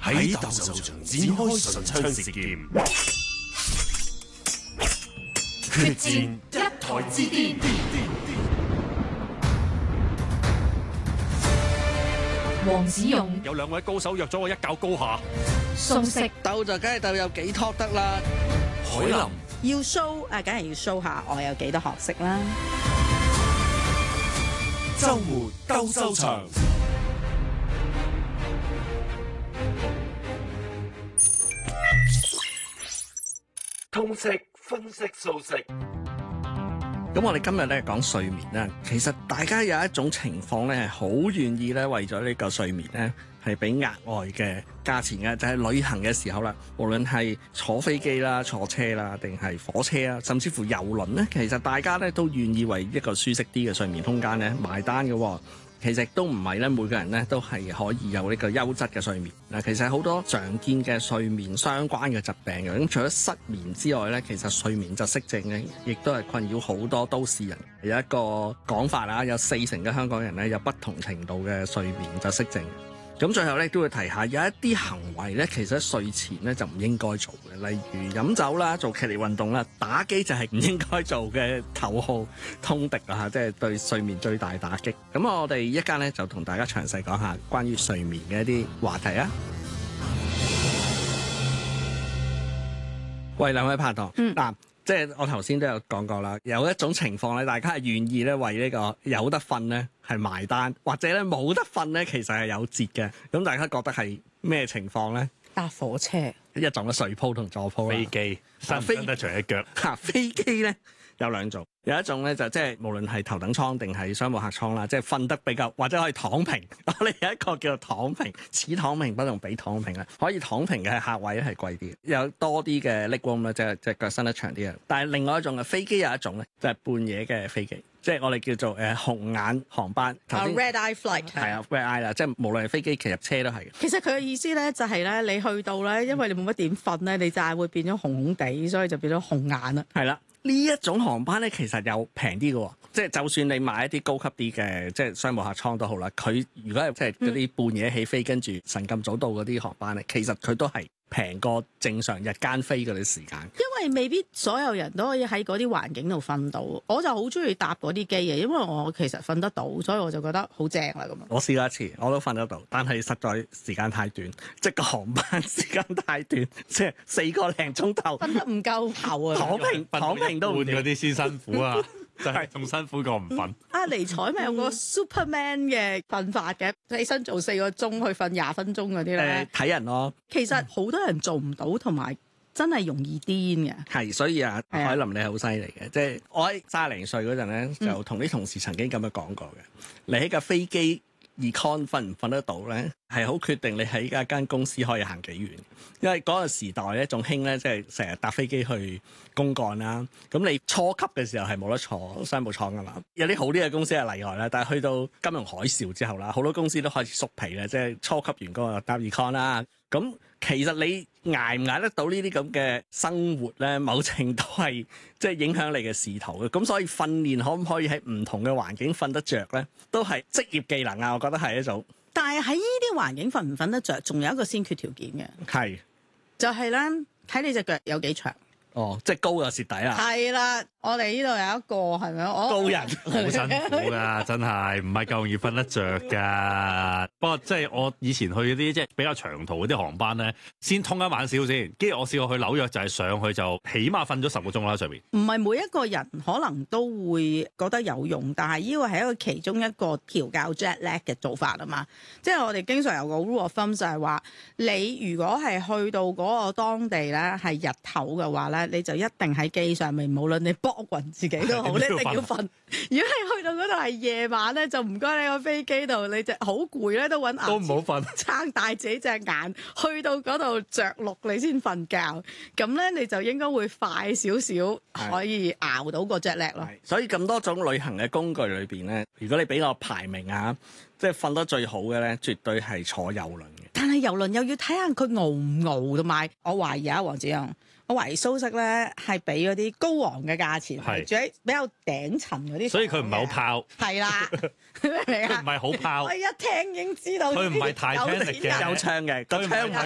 喺鬥獸場展開唇槍舌劍，決戰一台之巔。 黃子勇有兩位高手約咗我一較高下。 宋色鬥就梗係鬥有幾托得啦。 海林要 show 梗係要 show 下我有幾多學識啦。 周末鬥獸場。通識分析素食。 咁我哋今日咧講睡眠啦，其實大家有一種情況咧係好願意咧為咗呢個睡眠咧係俾額外嘅價錢嘅，就係旅行嘅時候啦，無論係坐飛機啦、坐車啦，定係火車啊，甚至乎郵輪咧，其實大家咧都願意為一個舒適啲嘅睡眠空間咧埋單嘅喎。其實都唔係咧，每個人咧都係可以有呢個優質嘅睡眠。嗱，其實好多常見嘅睡眠相關嘅疾病嘅，咁除咗失眠之外咧，其實睡眠窒息症咧，亦都係困擾好多都市人。有一個講法啦，有40%嘅香港人咧有不同程度嘅睡眠窒息症。咁最後咧都會提下，有一啲行為咧，其實睡前咧就唔應該做嘅，例如飲酒啦、做劇烈運動啦、打機就係唔應該做嘅頭號通敵啊！即係對睡眠最大打擊。咁我哋一間咧就同大家詳細講下關於睡眠嘅一啲話題啊。喂，兩位拍檔，嗱。即係我頭先都有講過啦，有一種情況咧，大家係願意咧為呢個有得瞓咧係埋單，或者咧冇得瞓咧其實係有折嘅。咁大家覺得係咩情況咧？ 搭火車一種嘅睡鋪同坐鋪啦。 飛機伸得長一腳。 飛機咧有兩種，有一種咧就即係無論係頭等艙定係商務客艙啦，即係瞓得比較或者可以躺平。我哋有一個叫做躺平，此躺平不同比躺平啦。可以躺平嘅客位咧係貴啲，有多啲嘅 leg room 咧，即係腳伸得長啲嘅。但係另外一種嘅飛機有一種咧，就係半夜嘅飛機，即係我哋叫做紅眼航班。 Red eye flight 係啊 ，red eye 啦，即係無論係飛機其實車都係嘅。 其實佢嘅意思咧就係咧，你去到咧，因為你冇乜點瞓咧，你就係會變咗紅紅地，所以就變咗紅眼啦。 係啦。呢一種航班咧，其實又平啲嘅，即係就算你買一啲高級啲嘅，即係商務客艙都好啦。佢如果係即係嗰啲半夜起飛跟住晨咁早到嗰啲航班咧，其實佢都係平過正常日間飛嗰啲時間。 因為未必所有人都可以喺嗰啲環境度瞓到，我就好中意搭嗰啲機嘅，因為我其實瞓得到，所以我就覺得好正啦咁。 我試過一次，我都瞓得到，但係實在時間太短，即係個航班時間太短，即係4個零鐘頭， 瞓得唔夠頭啊！ 躺平都唔換嗰啲先辛苦啊！真係仲辛苦過唔瞓。 阿尼采咪有個 Superman 嘅瞓法嘅，起身做4個鐘去瞓20分鐘嗰啲咧。 睇人咯。 其實好多人做唔到，同埋真係容易癲嘅。 係，所以啊，海林你係好犀利嘅，即係我喺30零歲嗰陣咧，就同啲同事曾經咁樣講過嘅。你喺架飛機econ瞓唔瞓得到咧，係好決定你喺間公司可以行幾遠。因為嗰個時代咧仲興咧，即係成日搭飛機去公幹啦。咁你初級嘅時候係冇得坐商務艙噶嘛。有啲好啲嘅公司係例外啦，但係去到金融海嘯之後啦，好多公司都開始縮皮啦，即係初級員工就搭 econ 啦。咁其實你捱唔捱得到呢啲咁嘅生活咧，某程度係即係影響你嘅仕途嘅。咁所以訓練可唔可以喺唔同嘅環境瞓得着咧，都係職業技能啊。我覺得係一種。 但係喺呢啲環境瞓唔瞓得着，仲有一個先決條件嘅。 係。 就係咧，睇你隻腳有幾長。 哦，即係高就蝕底啦。 係啦，我哋呢度有一個係咪？ 高人好辛苦㗎，真係唔係夠容易瞓得着㗎。不過即係我以前去啲即係比較長途嗰啲航班咧，先通一晚宵先。跟住我試過去紐約就係上去就起碼瞓咗10個鐘啦上面。 唔係每一個人可能都會覺得有用，但係呢個係一個其中一個調教 jet lag 嘅做法啊嘛。即係我哋經常有個 rule of thumb 就係話，你如果係去到嗰個當地咧係日頭嘅話咧，你就一定喺機上面，無論你搏暈自己都好，你一定要瞓。如果你去到嗰度係夜晚咧，就唔該你個飛機度，你就好攰咧，都揾牙都唔好瞓， 撐大自己隻眼，去到嗰度着陸你先瞓覺。咁咧你就應該會快少少，可以熬到個 jet lag 咯。 所以咁多種旅行嘅工具裏邊咧，如果你俾我排名啊，即係瞓得最好嘅咧，絕對係坐郵輪嘅。 但係郵輪又要睇下佢傲唔傲，同埋我懷疑啊，黃子揚。我懷疑蘇軾咧係俾嗰啲高昂嘅價錢，係住喺比較頂層嗰啲， 所以佢唔係好泡。 係啦，佢唔係好泡。 我一聽已經知道， 佢唔係太聽力嘅， 有槍嘅，個槍